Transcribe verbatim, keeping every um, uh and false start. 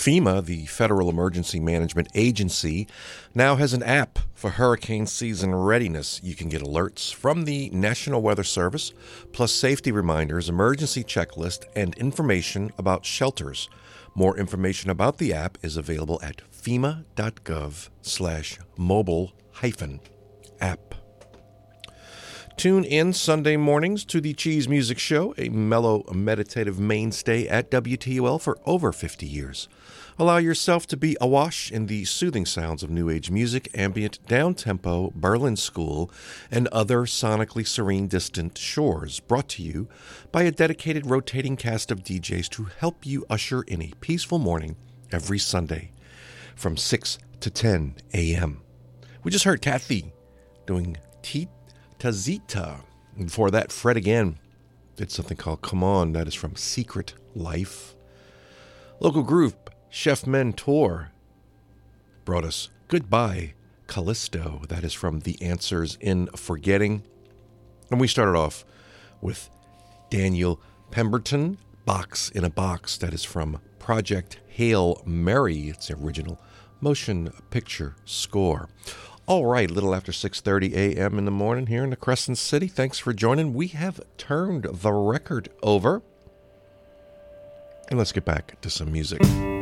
FEMA, the Federal Emergency Management Agency, now has an app for hurricane season readiness. You can get alerts from the National Weather Service, plus safety reminders, emergency checklist, and information about shelters. More information about the app is available at fema.gov slash mobile hyphen app. Tune in Sunday mornings to the Cheese Music Show, a mellow, meditative mainstay at W T U L for over fifty years. Allow yourself to be awash in the soothing sounds of New Age music, ambient, down-tempo, Berlin School, and other sonically serene distant shores, brought to you by a dedicated rotating cast of D Js to help you usher in a peaceful morning every Sunday from six to ten a.m. We just heard Kathy doing Tita Zita. And before that, Fred again did something called Come On. That is from Secret Life. Local group Chef Mentor brought us Goodbye Callisto. That is from The Answers in Forgetting. And we started off with Daniel Pemberton, Box in a Box. That is from Project Hail Mary. It's the original motion picture score. All right, a little after six thirty a.m. in the morning here in the Crescent City. Thanks for joining. We have turned the record over. And let's get back to some music.